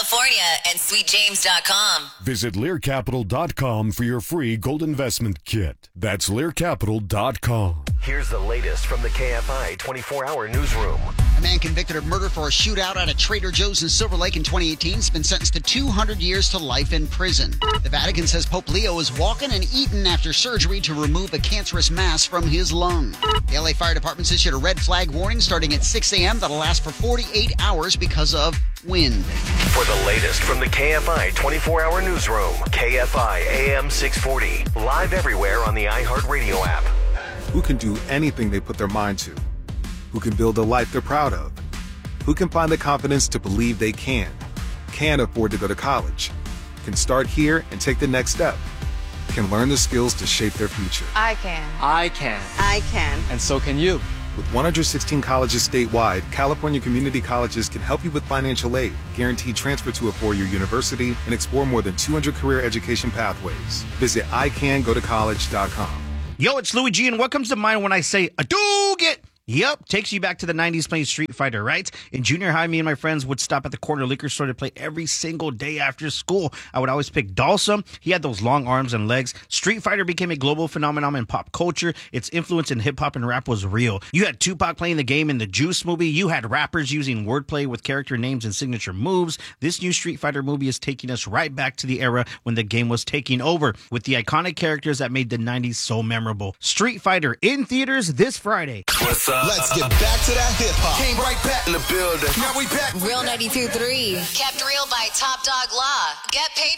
California and SweetJames.com. Visit LearCapital.com for your free gold investment kit. That's LearCapital.com. Here's the latest from the KFI 24-hour newsroom. A man convicted of murder for a shootout at a Trader Joe's in Silver Lake in 2018 has been sentenced to 200 years to life in prison. The Vatican says Pope Leo is walking and eating after surgery to remove a cancerous mass from his lung. The LA Fire Department's issued a red flag warning starting at 6 a.m. that'll last for 48 hours because of wind. For the latest from the KFI 24-hour newsroom, KFI AM 640, live everywhere on the iHeartRadio app. Who can do anything they put their mind to? Who can build a life they're proud of? Who can find the confidence to believe they can afford to go to college, can start here and take the next step, can learn the skills to shape their future? I can. I can. I can. And so can you. With 116 colleges statewide, California Community Colleges can help you with financial aid, guaranteed transfer to a four-year university, and explore more than 200 career education pathways. Visit icangotocollege.com. Yo, it's Louis G, and what comes to mind when I say Hadouken? Yep, takes you back to the 90s playing Street Fighter, right? In junior high, me and my friends would stop at the corner liquor store to play every single day after school. I would always pick Dalsum. He had those long arms and legs. Street Fighter became a global phenomenon in pop culture. Its influence in hip-hop and rap was real. You had Tupac playing the game in the Juice movie. You had rappers using wordplay with character names and signature moves. This new Street Fighter movie is taking us right back to the era when the game was taking over, with the iconic characters that made the 90s so memorable. Street Fighter in theaters this Friday. What's up? Let's get back to that hip-hop. Came right back in the building. Now we back. Real 92.3. Kept real by Top Dog Law. Get paid